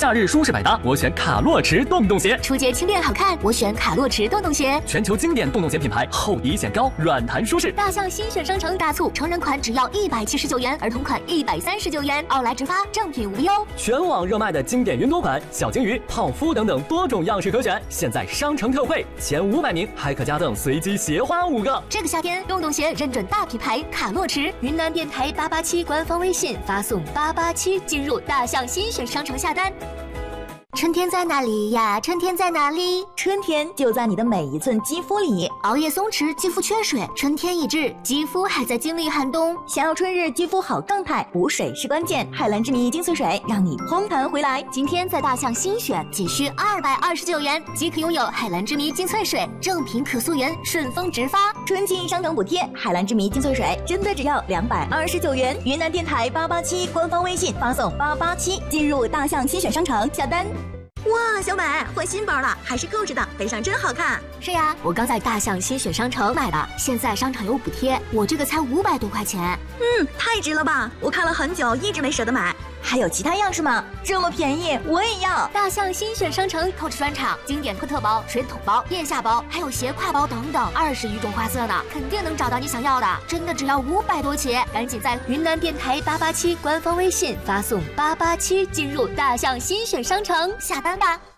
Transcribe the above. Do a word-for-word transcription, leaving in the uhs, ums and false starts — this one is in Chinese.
夏日舒适百搭，我选卡洛驰洞洞鞋。 出街轻便好看，我选卡洛驰洞洞鞋。 全球经典洞洞鞋品牌，厚底显高，软弹舒适。 大象新选商城大促，成人款只要一百七十九元，儿童款一百三十九元，奥莱直发，正品无忧。 全网热卖的经典云朵款、小鲸鱼、泡芙等等多种样式可选，现在商城特惠，前五百名还可加赠随机鞋花五个。 这个夏天，洞洞鞋认准大品牌卡洛驰，云南电台八八七官方微信发送八八七进入大象新选商城下单。春天在哪里呀？春天在哪里？ 春天就在你的每一寸肌肤里。 熬夜松弛，肌肤缺水，春天已至，肌肤还在经历寒冬。 想要春日肌肤好状态，补水是关键。海蓝之谜精粹水让你烘弹回来。 今天在大象新选，仅需二百二十九元即可拥有海蓝之谜精粹水，正品可溯源，顺丰直发。 春季商城补贴，海蓝之谜精粹水真的只要两百二十九元。云南电台八八七官方微信发送八八七进入大象新选商城下单。哇，小美换新包了，还是购置的，背上真好看。 是呀，我刚在大象新选商城买的，现在商场有补贴，我这个才五百多块钱。 嗯，太值了吧！我看了很久，一直没舍得买。还有其他样式吗？这么便宜，我也要！ 大象新选商城购置专场，经典托特包、水桶包、腋下包，还有斜挎包等等，二十余种花色呢，肯定能找到你想要的。真的只要五百多起，赶紧在云南电台八八七官方微信发送八八七进入大象新选商城下单吧。